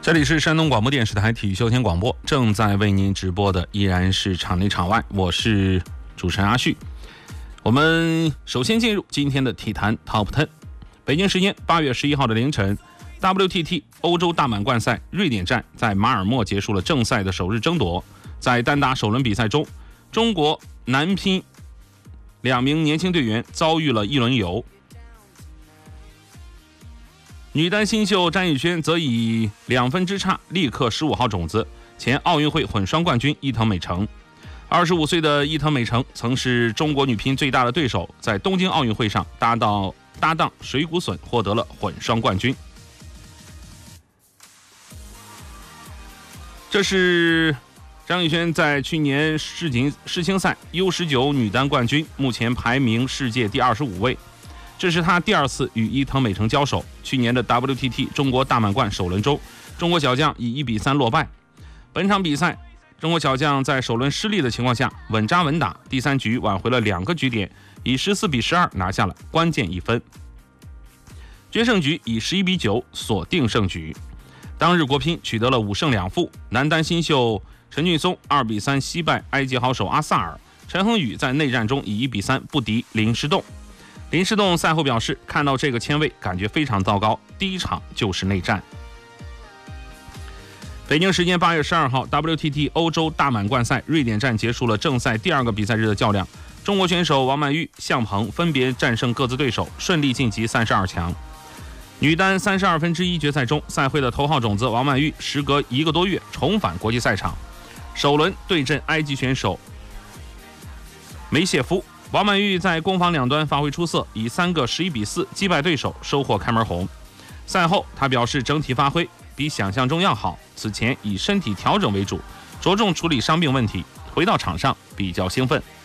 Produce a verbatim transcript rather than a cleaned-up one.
这里是山东广播电视台体育休闲广播，正在为您直播的依然是场内场外，我是主持人阿旭。我们首先进入今天的体坛 Top 十。北京时间八月十一号的凌晨 ，W T T 欧洲大满贯赛瑞典站在马尔默结束了正赛的首日争夺。在单打首轮比赛中，中国男乒两名年轻队员遭遇了一轮游。女单新秀詹宇轩则以两分之差力克十五号种子前奥运会混双冠军伊藤美诚。二十五岁的伊藤美诚曾是中国女乒最大的对手，在东京奥运会上搭到搭档水谷隼获得了混双冠军。这是张宇轩在去年世锦世青赛 U 十九 女单冠军，目前排名世界第二十五位。这是他第二次与伊藤美诚交手。去年的 W T T 中国大满贯首轮中，中国小将以一比三落败。本场比赛，中国小将在首轮失利的情况下稳扎稳打，第三局挽回了两个局点，以十四比十二拿下了关键一分。决胜局以十一比九锁定胜局。当日国乒取得了五胜两负，男单新秀陈俊松二比三惜败埃及好手阿萨尔，陈恒宇在内战中以一比三不敌林诗栋。林诗栋赛后表示，看到这个签位感觉非常糟糕，第一场就是内战。北京时间八月十二号 W T T 欧洲大满贯赛瑞典站结束了正赛第二个比赛日的较量，中国选手王曼玉、向鹏分别战胜各自对手，顺利晋级三十二强。女单三十二分之一决赛中，赛会的头号种子王曼玉时隔一个多月重返国际赛场，首轮对阵埃及选手梅谢夫。王曼玉在攻防两端发挥出色，以三个十一比四击败对手，收获开门红。赛后她表示，整体发挥比想象中要好，此前以身体调整为主，着重处理伤病问题，回到场上比较兴奋。